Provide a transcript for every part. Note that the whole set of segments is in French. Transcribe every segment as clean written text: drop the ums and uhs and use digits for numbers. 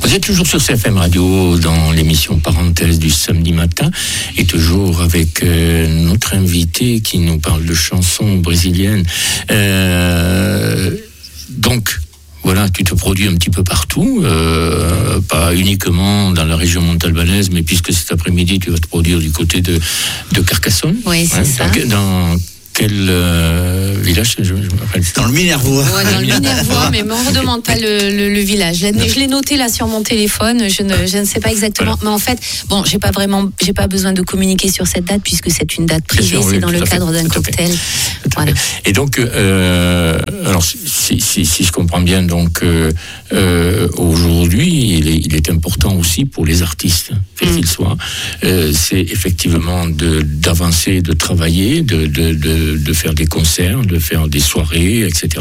Vous êtes toujours sur CFM Radio dans l'émission Parenthèse du samedi matin et toujours avec notre invité qui nous parle de chansons brésiliennes. Donc, voilà, tu te produis un petit peu partout, pas uniquement dans la région montalbanaise, mais puisque cet après-midi tu vas te produire du côté de Carcassonne. Oui, c'est ça. Dans quel village je me rappelle. Dans le Minervois. Ouais, dans le Minervois, mais on ne demande pas le village. Je l'ai noté là sur mon téléphone. Je ne sais pas exactement. Voilà. Mais en fait, bon, j'ai pas besoin de communiquer sur cette date puisque c'est une date privée. Sûr, c'est dans le cadre d'un cocktail. Voilà. Et donc, alors si je comprends bien, donc aujourd'hui, il est important aussi pour les artistes, quels qu'ils soient, c'est effectivement d'avancer, de travailler, de faire des concerts, de faire des soirées, etc.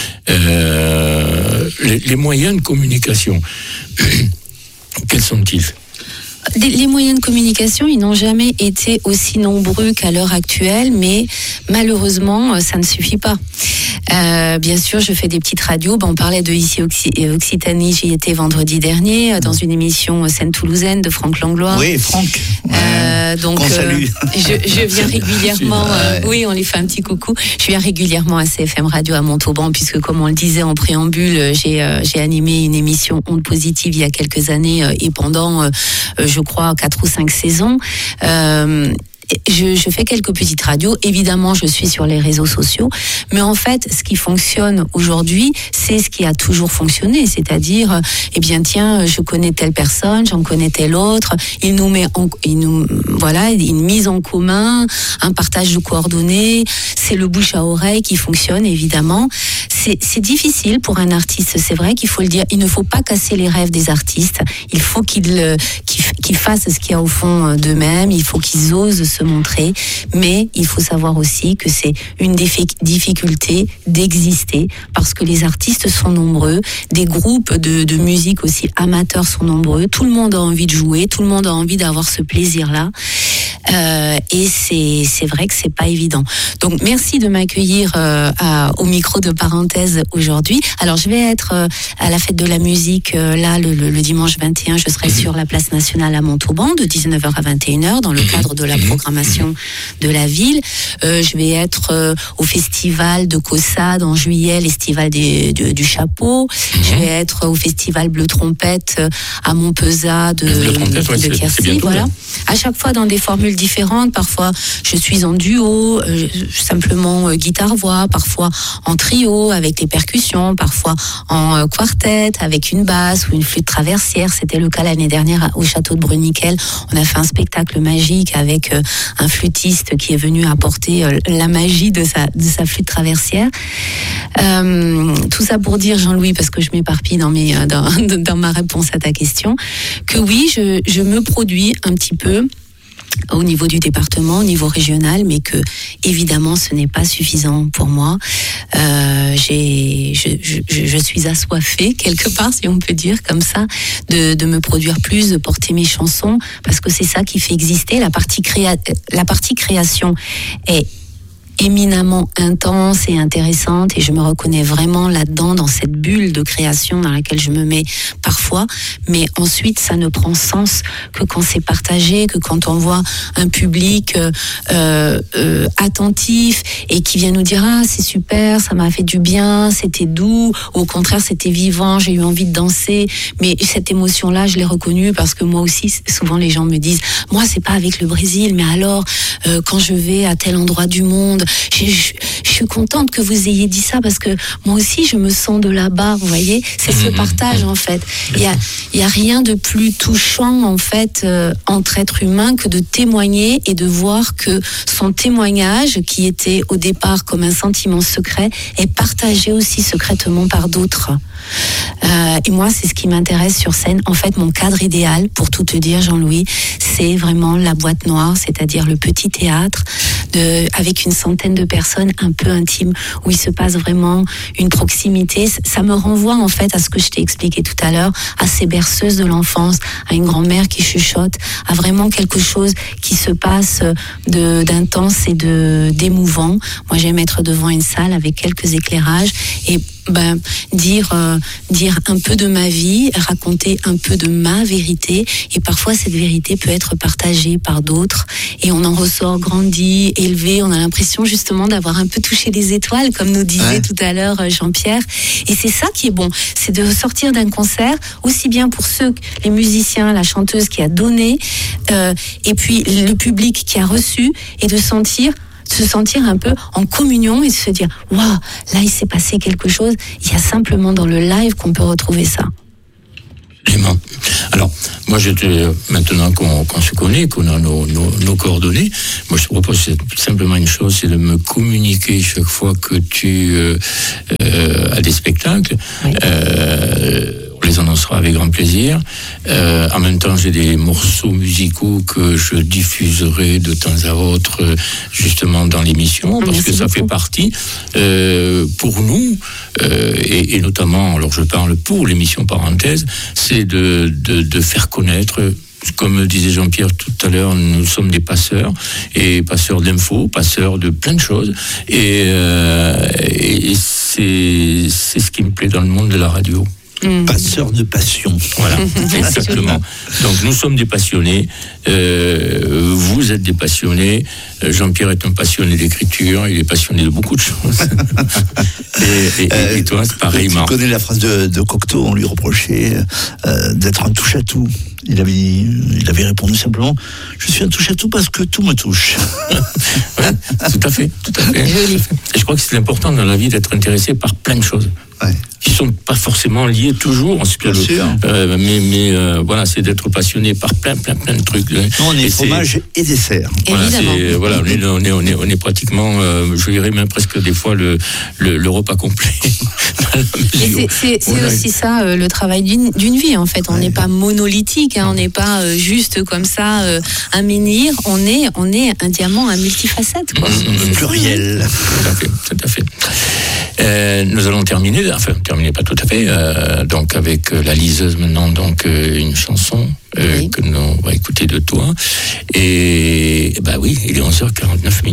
Les moyens de communication, quels sont-ils ? Les moyens de communication, ils n'ont jamais été aussi nombreux qu'à l'heure actuelle, mais malheureusement, ça ne suffit pas. Bien sûr, je fais des petites radios. On parlait de Ici Occitanie, j'y étais vendredi dernier, dans une émission Seine-Toulousaine de Franck Langlois. Oui, Franck. Donc, je viens régulièrement. Oui, on lui fait un petit coucou. Je viens régulièrement à CFM Radio à Montauban, puisque comme on le disait en préambule, j'ai animé une émission Ondes Positives il y a quelques années et pendant, je crois, 4 ou 5 saisons. Je fais quelques petites radios. Évidemment, je suis sur les réseaux sociaux. Mais en fait, ce qui fonctionne aujourd'hui, c'est ce qui a toujours fonctionné. C'est-à-dire, eh bien, tiens, je connais telle personne, j'en connais telle autre. Une mise en commun, un partage de coordonnées. C'est le bouche à oreille qui fonctionne, évidemment. C'est difficile pour un artiste, c'est vrai qu'il faut le dire. Il ne faut pas casser les rêves des artistes. Il faut qu'ils fassent ce qu'il y a au fond d'eux-mêmes. Il faut qu'ils osent se montrer. Mais il faut savoir aussi que c'est une difficulté d'exister parce que les artistes sont nombreux. Des groupes de musique aussi amateurs sont nombreux. Tout le monde a envie de jouer. Tout le monde a envie d'avoir ce plaisir-là. Et c'est vrai que c'est pas évident. Donc merci de m'accueillir au micro de Parenthèse aujourd'hui. Alors je vais être à la fête de la musique là le dimanche 21, je serai sur la place nationale à Montauban de 19h à 21h dans le cadre de la programmation de la ville. Je vais être au festival de Caussade en juillet, l'estival du Chapeau. Je vais être au festival Bleu Trompette à Montpezat de Quercy. Voilà. À chaque fois dans des formules différentes. Parfois, je suis en duo, simplement guitare-voix, parfois en trio avec les percussions, parfois en quartet avec une basse ou une flûte traversière. C'était le cas l'année dernière au château de Bruniquel. On a fait un spectacle magique avec un flûtiste qui est venu apporter la magie de sa flûte traversière. Tout ça pour dire, Jean-Louis, parce que je m'éparpille dans ma réponse à ta question, que oui, je me produis un petit peu au niveau du département, au niveau régional, mais que évidemment ce n'est pas suffisant pour moi. Je suis assoiffée quelque part, si on peut dire comme ça, de me produire plus, de porter mes chansons, parce que c'est ça qui fait exister. La partie création est éminemment intense et intéressante et je me reconnais vraiment là-dedans, dans cette bulle de création dans laquelle je me mets parfois, mais ensuite ça ne prend sens que quand c'est partagé, que quand on voit un public attentif et qui vient nous dire « Ah, c'est super, ça m'a fait du bien, c'était doux », ou au contraire c'était vivant, j'ai eu envie de danser, mais cette émotion-là je l'ai reconnue parce que moi aussi, souvent les gens me disent « Moi c'est pas avec le Brésil, mais alors quand je vais à tel endroit du monde, je suis contente que vous ayez dit ça parce que moi aussi je me sens de là-bas, vous voyez, c'est ce partage en fait. Il y a rien de plus touchant en fait entre êtres humains que de témoigner et de voir que son témoignage, qui était au départ comme un sentiment secret, est partagé aussi secrètement par d'autres. Et moi, c'est ce qui m'intéresse sur scène. En fait, mon cadre idéal, pour tout te dire, Jean-Louis, c'est vraiment la boîte noire, c'est-à-dire le petit théâtre avec une centaine de personnes un peu intimes, où il se passe vraiment une proximité. Ça me renvoie en fait à ce que je t'ai expliqué tout à l'heure, à ces berceuses de l'enfance, à une grand-mère qui chuchote, à vraiment quelque chose qui se passe d'intense et d'émouvant. Moi, j'aime être devant une salle avec quelques éclairages et dire un peu de ma vie, raconter un peu de ma vérité, et parfois cette vérité peut être partagée par d'autres et on en ressort grandi, élevé, on a l'impression justement d'avoir un peu touché les étoiles comme nous disait tout à l'heure Jean-Pierre, et c'est ça qui est bon, c'est de sortir d'un concert, aussi bien pour les musiciens, la chanteuse qui a donné et puis le public qui a reçu, et de se sentir un peu en communion et de se dire waouh, là il s'est passé quelque chose. Il y a simplement dans le live qu'on peut retrouver ça. Alors, moi, maintenant qu'on se connaît, qu'on a nos coordonnées, moi, je te propose simplement une chose, c'est de me communiquer chaque fois que tu as des spectacles. Oui. On les annoncera avec grand plaisir. En même temps, j'ai des morceaux musicaux que je diffuserai de temps à autre, justement dans l'émission, parce que ça fait partie pour nous, et notamment, alors je parle pour l'émission Parenthèse, c'est de faire connaître. Comme disait Jean-Pierre tout à l'heure, nous sommes des passeurs, et passeurs d'infos, passeurs de plein de choses, et c'est ce qui me plaît dans le monde de la radio. Passeur de passion. Voilà, exactement. Donc nous sommes des passionnés, vous êtes des passionnés, Jean-Pierre est un passionné d'écriture, il est passionné de beaucoup de choses. et toi, c'est pareillement. Tu connais la phrase de Cocteau, on lui reprochait d'être un touche-à-tout. Il avait répondu simplement, je suis un touche-à-tout parce que tout me touche. Ouais, tout à fait. Joli. Et je crois que c'est important dans la vie d'être intéressé par plein de choses. Ouais. Qui sont pas forcément liés toujours, mais voilà, c'est d'être passionné par plein de trucs. Nous, on est fromage et dessert. Voilà, on est pratiquement, je dirais même presque des fois le repas complet. C'est aussi ça, le travail d'une vie en fait. On n'est pas monolithique, on n'est pas juste comme ça un menhir. On est un diamant à multifacettes, quoi. Pluriel. Tout à fait. Nous allons terminer pas tout à fait, donc avec la liseuse maintenant, donc une chanson que nous on va écouter de toi. Et oui, il est 11h49.